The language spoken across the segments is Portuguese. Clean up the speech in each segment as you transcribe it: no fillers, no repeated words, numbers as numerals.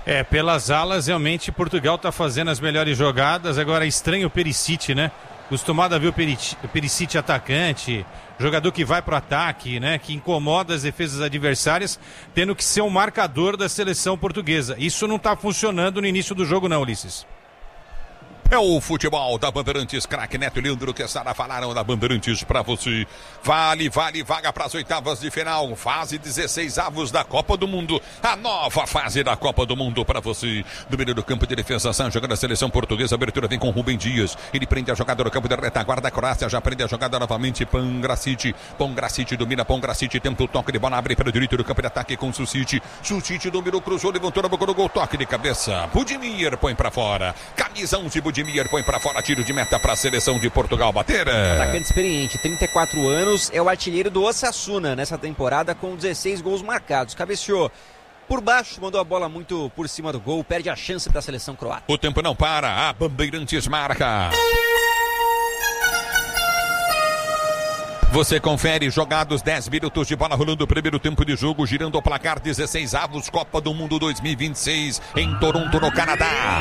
Pelas alas, realmente, Portugal está fazendo as melhores jogadas. Agora, estranho o Perisic, né? Acostumado a ver o Perisic atacante, jogador que vai pro ataque, né? Que incomoda as defesas adversárias, tendo que ser um marcador da seleção portuguesa. Isso não está funcionando no início do jogo, não, Ulisses. É o futebol da Bandeirantes, craque Neto e Leandro Quesada falaram da Bandeirantes pra você. Vale vaga para as oitavas de final, fase 16avos da Copa do Mundo. A nova fase da Copa do Mundo pra você. Do meio do campo de defesa, jogando a seleção portuguesa, a abertura vem com Rubem Dias. Ele prende a jogada no campo de retaguarda, a Croácia já prende a jogada novamente, Pongracic domina, Pongracic tenta o toque de bola, abre para o direito do campo de ataque com Sucic. Sucic dominou, cruzou, levantou na boca do gol, toque de cabeça. Budimir põe pra fora. Camisa 11, Budimir põe pra fora, tiro de meta pra seleção de Portugal bater. Atacante experiente, 34 anos, é o artilheiro do Osasuna nessa temporada com 16 gols marcados. Cabeceou por baixo, mandou a bola muito por cima do gol, perde a chance da seleção croata. O tempo não para, a Bandeirantes marca. Você confere, jogados 10 minutos de bola rolando o primeiro tempo de jogo, girando o placar 16avos Copa do Mundo 2026 em Toronto, no Canadá.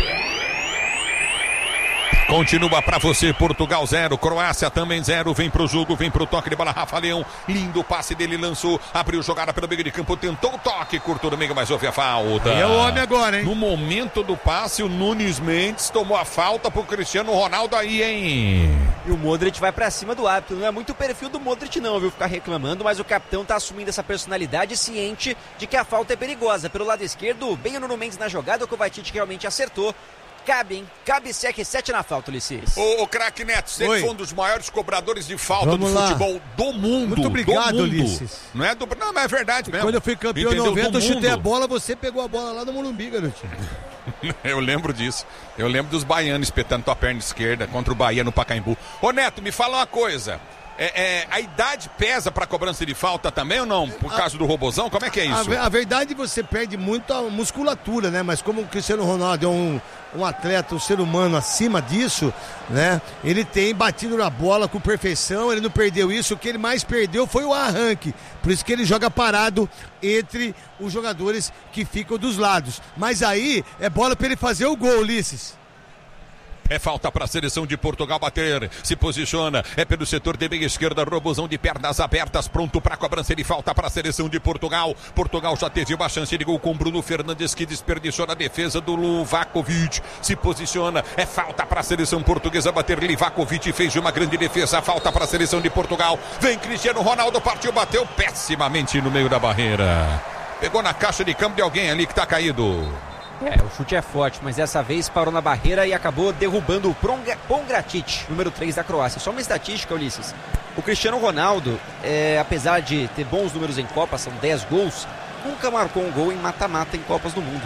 Continua pra você, Portugal 0, Croácia também 0, vem pro jogo, vem pro toque de bola, Rafa Leão, lindo passe dele, lançou, abriu jogada pelo meio de campo, tentou o toque, curtou no meio, mas houve a falta. É o homem agora, hein? No momento do passe, o Nunes Mendes tomou a falta pro Cristiano Ronaldo aí, hein? E o Modric vai pra cima do árbitro, não é muito o perfil do Modric não, viu, ficar reclamando, mas o capitão tá assumindo essa personalidade, ciente de que a falta é perigosa. Pelo lado esquerdo, bem o Nuno Mendes na jogada, o Kovacic realmente acertou. Cabe, hein? Cabe CR7 na falta, Ulisses. O craque Neto, sempre foi um dos maiores cobradores de falta do futebol do mundo. Muito obrigado, Ulisses. Não, mas é verdade mesmo. Quando eu fui campeão em 90, eu chutei a bola, você pegou a bola lá no Morumbi, garotinho. Eu lembro disso. Eu lembro dos baianos espetando tua perna esquerda contra o Bahia no Pacaembu. Ô Neto, me fala uma coisa. A idade pesa pra cobrança de falta também ou não? Por causa do robozão? Como é que é isso? A verdade, você perde muito a musculatura, né? Mas como o Cristiano Ronaldo é um atleta, um ser humano acima disso, né? Ele tem batido na bola com perfeição, ele não perdeu isso. O que ele mais perdeu foi o arranque. Por isso que ele joga parado entre os jogadores que ficam dos lados. Mas aí é bola pra ele fazer o gol, Ulisses. É falta para a seleção de Portugal bater. Se posiciona. É pelo setor de meia esquerda. Robozão de pernas abertas. Pronto para a cobrança de falta para a seleção de Portugal. Portugal já teve uma chance de gol com Bruno Fernandes, que desperdiçou na defesa do Livakovic. Se posiciona. É falta para a seleção portuguesa bater. Livakovic fez uma grande defesa. Falta para a seleção de Portugal. Vem Cristiano Ronaldo. Partiu, bateu pessimamente no meio da barreira. Pegou na caixa de câmbio de alguém ali que está caído. O chute é forte, mas dessa vez parou na barreira e acabou derrubando o Pongracic, número 3 da Croácia. Só uma estatística, Ulisses. O Cristiano Ronaldo, apesar de ter bons números em Copa, são 10 gols, nunca marcou um gol em mata-mata em Copas do Mundo.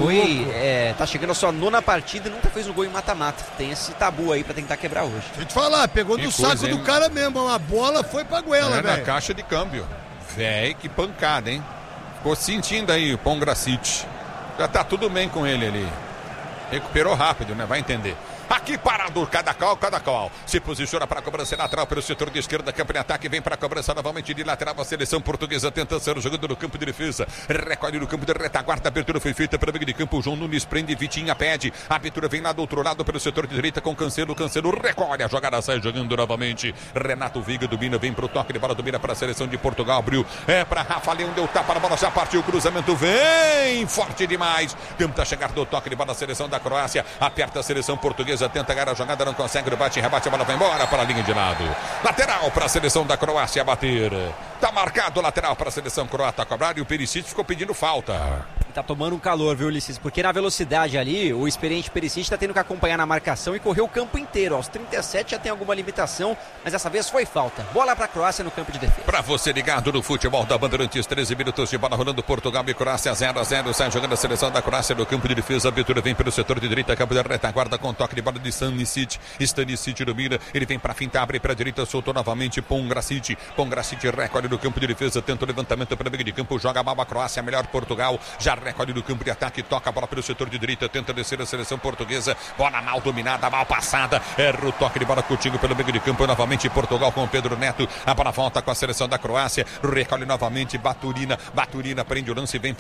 Tá chegando a sua 9ª partida e nunca fez um gol em mata-mata. Tem esse tabu aí pra tentar quebrar hoje. Deixa eu te falar, pegou no saco do cara mesmo, a bola foi pra goela, velho. Na caixa de câmbio. Véi, que pancada, hein? Ficou sentindo aí o Pongracic. Já tá tudo bem com ele ali. Recuperou rápido, né? Vai entender. Aqui parado, cada qual. Se posiciona para a cobrança lateral pelo setor de esquerda, campo de ataque, vem para a cobrança novamente de lateral, a seleção portuguesa tenta ser jogando no campo de defesa, recolhe no campo de retaguarda, a abertura foi feita pelo meio de campo, o João Nunes prende, Vitinha pede, a abertura vem lá do outro lado pelo setor de direita com Cancelo recolhe, a jogada sai jogando novamente, Renato Viga domina, vem pro toque de bola, domina para a seleção de Portugal, abriu, para Rafa Leão, deu tapa na bola, já partiu o cruzamento, vem, forte demais, tenta chegar do toque de bola, a seleção da Croácia, aperta a seleção portuguesa, tenta ganhar a jogada, não consegue, rebate, a bola vai embora para a linha de lado. Lateral para a seleção da Croácia bater. Tá marcado lateral para a seleção croata cobrar e o Perisic ficou pedindo falta. Tá tomando um calor, viu, Ulisses? Porque na velocidade ali, o experiente Perisic tá tendo que acompanhar na marcação e correr o campo inteiro. Aos 37 já tem alguma limitação, mas dessa vez foi falta. Bola pra Croácia no campo de defesa. Pra você ligado no futebol da Bandeirantes, 13 minutos de bola rolando, Portugal e Croácia 0-0. Sai jogando a seleção da Croácia no campo de defesa. A abertura vem pelo setor de direita, campo de retaguarda com toque de bola de Stanisic. Stanisic domina, ele vem pra fintar, abre pra direita, soltou novamente Pongracic. Pongracic recolhe no campo de defesa, tenta o levantamento pelo meio de campo, joga mal a Croácia, melhor Portugal. Já recolhe no campo de ataque, toca a bola pelo setor de direita, tenta descer a seleção portuguesa, bola mal dominada, mal passada, erra o toque de bola Coutinho pelo meio de campo, novamente Portugal com Pedro Neto, a bola volta com a seleção da Croácia, recolhe novamente Baturina prende o lance, vem